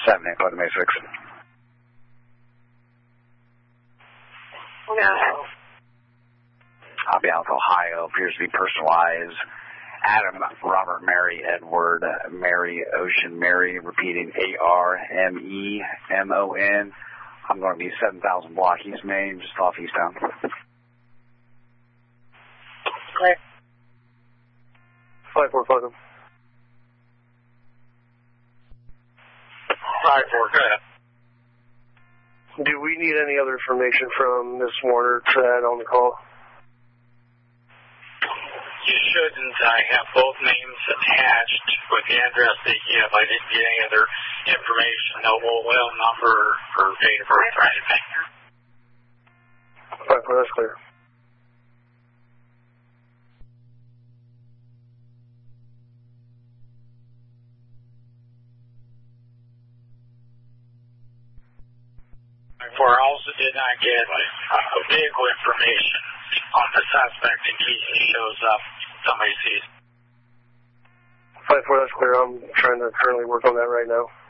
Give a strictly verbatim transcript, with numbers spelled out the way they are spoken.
seven eight, May six. No. I'll be out of Ohio. Appears to be personalized. Adam, Robert, Mary, Edward, Mary, Ocean, Mary, repeating A R M E M O N. I'm going to be seven thousand block East Main, just off Easttown. Okay. five four, five. five four, go ahead. Do we need any other information from Miss Warner to add on the call? You shouldn't. I have both names attached with the address they give. I didn't get any other information, no oil number or date of birth or anything. five four, that's clear. For I also did not get uh, vehicle information on the suspect in case he shows up, somebody sees. five four, that's clear. I'm trying to currently work on that right now.